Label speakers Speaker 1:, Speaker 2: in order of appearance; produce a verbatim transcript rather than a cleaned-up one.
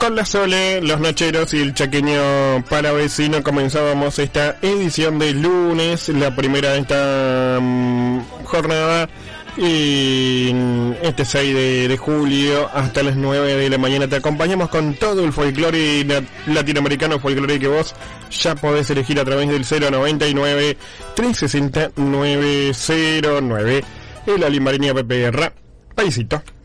Speaker 1: Con la Sole, los Nocheros y el Chaqueño Palavecino comenzábamos esta edición de lunes, la primera de esta um, jornada, y este seis de, de julio hasta las nueve de la mañana te acompañamos con todo el folclore latinoamericano, folclore que vos ya podés elegir a través del cero noventa y nueve, trescientos sesenta, nueve cero nueve. El Olimareña P P R, paisito.